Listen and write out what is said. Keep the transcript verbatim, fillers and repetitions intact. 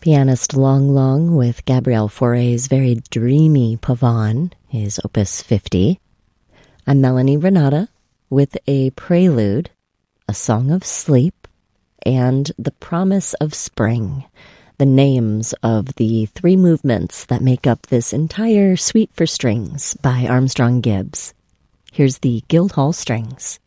Pianist Long Long with Gabriel Fauré's very dreamy Pavane, his Opus fifty. I'm Melanie Renata with a prelude, a song of sleep, and the promise of spring, the names of the three movements that make up this entire suite for strings by Armstrong Gibbs. Here's the Guildhall Strings.